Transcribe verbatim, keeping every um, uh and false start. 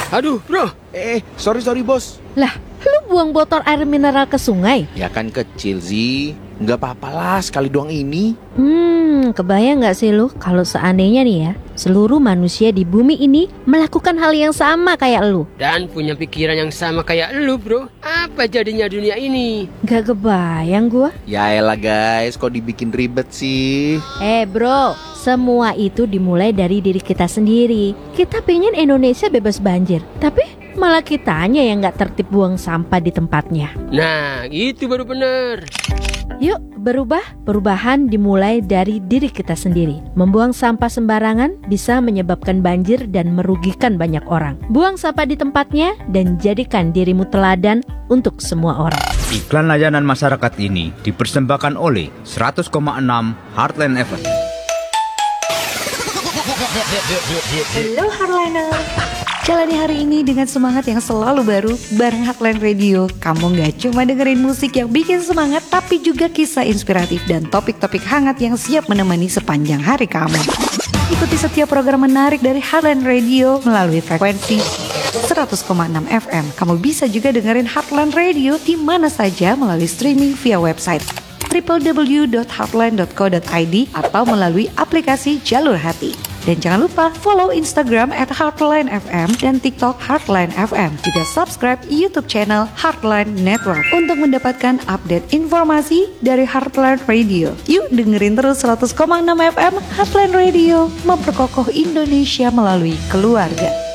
Aduh, bro. Eh, sorry sorry bos. Lah, lu buang botol air mineral ke sungai? Ya kan kecil sih. Nggak apa-apa lah, sekali doang ini. Hmm, kebayang gak sih lu kalau seandainya nih ya, seluruh manusia di bumi ini melakukan hal yang sama kayak lu? Dan punya pikiran yang sama kayak lu, bro. Apa jadinya dunia ini? Gak kebayang gua. Ya elah guys, kok dibikin ribet sih? Eh bro, semua itu dimulai dari diri kita sendiri. Kita pengen Indonesia bebas banjir, tapi malah kitanya yang gak tertib buang sampah di tempatnya. Nah, itu baru bener. Yuk berubah, perubahan dimulai dari diri kita sendiri. Membuang sampah sembarangan bisa menyebabkan banjir dan merugikan banyak orang. Buang sampah di tempatnya dan jadikan dirimu teladan untuk semua orang. Iklan layanan masyarakat ini dipersembahkan oleh seratus koma enam Heartland F M. Halo Heartliner, jalani hari ini dengan semangat yang selalu baru bareng Heartland Radio. Kamu gak cuma dengerin musik yang bikin semangat, tapi juga kisah inspiratif dan topik-topik hangat yang siap menemani sepanjang hari kamu. Ikuti setiap program menarik dari Heartland Radio melalui frekuensi seratus koma enam F M. Kamu bisa juga dengerin Heartland Radio di mana saja melalui streaming via website w w w dot heartland dot co dot i d atau melalui aplikasi Jalur Hati. Dan jangan lupa follow Instagram at Heartline F M dan TikTok Heartline F M. Juga subscribe YouTube channel Heartline Network untuk mendapatkan update informasi dari Heartline Radio. Yuk dengerin terus seratus koma enam F M Heartline Radio, memperkokoh Indonesia melalui keluarga.